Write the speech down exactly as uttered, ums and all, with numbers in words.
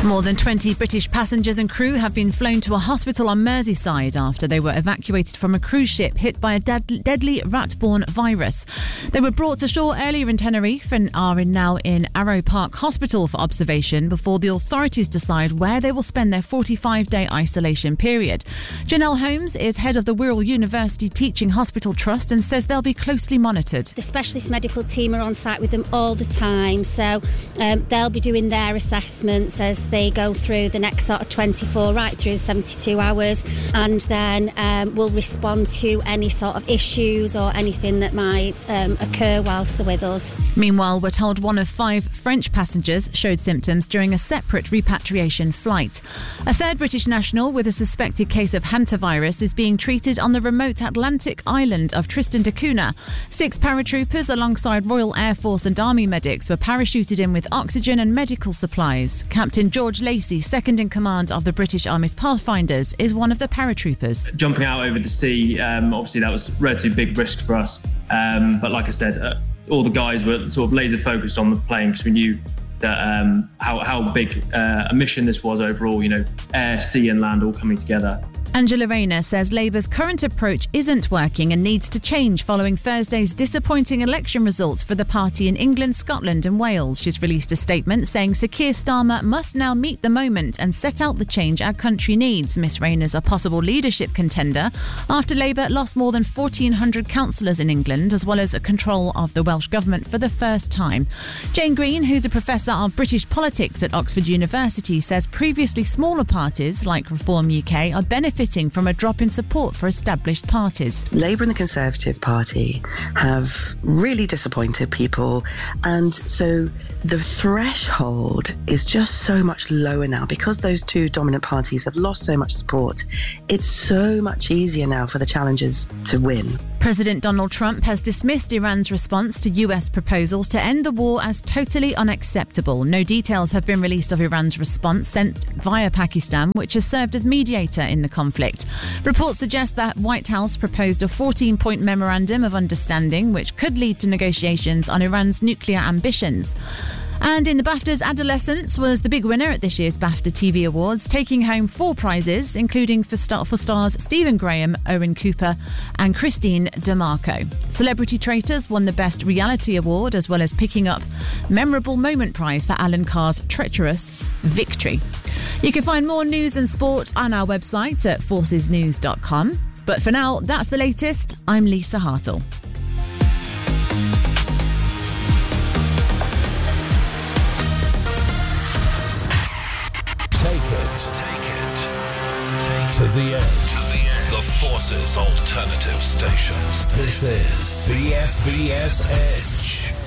More than twenty British passengers and crew have been flown to a hospital on Merseyside after they were evacuated from a cruise ship hit by a dead- deadly rat-borne virus. They were brought to shore earlier in Tenerife and are in now in Arrow Park Hospital for observation before the authorities decide where they will spend their forty-five day isolation period. Janelle Holmes is head of the Wirral University Teaching Hospital Trust and says they'll be closely monitored. The specialist medical team are on site with them all the time, so um, they'll be doing their assessments as they go through the next sort of twenty-four right through seventy-two hours, and then um, we'll respond to any sort of issues or anything that might um, occur whilst they're with us. Meanwhile, we're told one of five French passengers showed symptoms during a separate repatriation flight. A third British national with a suspected case of hantavirus is being treated on the remote Atlantic island of Tristan da Cunha. Six paratroopers alongside Royal Air Force and Army medics were parachuted in with oxygen and medical supplies. Captain George Lacey, second in command of the British Army's Pathfinders, is one of the paratroopers. Jumping out over the sea, um, obviously that was a relatively big risk for us. Um, but like I said, uh, all the guys were sort of laser focused on the plane because we knew that um, how, how big uh, a mission this was overall, you know, air, sea and land all coming together. Angela Rayner says Labour's current approach isn't working and needs to change following Thursday's disappointing election results for the party in England, Scotland and Wales. She's released a statement saying Sir Keir Starmer must now meet the moment and set out the change our country needs. Miss Rayner's a possible leadership contender after Labour lost more than fourteen hundred councillors in England, as well as a control of the Welsh Government for the first time. Jane Green, who's a professor of British politics at Oxford University, says previously smaller parties like Reform U K are benefiting from a drop in support for established parties. Labour and the Conservative Party have really disappointed people, and so the threshold is just so much lower now because those two dominant parties have lost so much support. It's so much easier now for the challengers to win. President Donald Trump has dismissed Iran's response to U S proposals to end the war as totally unacceptable. No details have been released of Iran's response sent via Pakistan, which has served as mediator in the conflict. Reports suggest that White House proposed a fourteen-point memorandum of understanding, which could lead to negotiations on Iran's nuclear ambitions. And in the BAFTAs, Adolescence was the big winner at this year's BAFTA T V Awards, taking home four prizes, including for, star- for stars Stephen Graham, Owen Cooper and Christine DeMarco. Celebrity Traitors won the Best Reality Award, as well as picking up Memorable Moment Prize for Alan Carr's Treacherous Victory. You can find more news and sport on our website at forces news dot com. But for now, that's the latest. I'm Lisa Hartle. To the end. To the end. The Forces Alternative Station. This is B F B S Edge.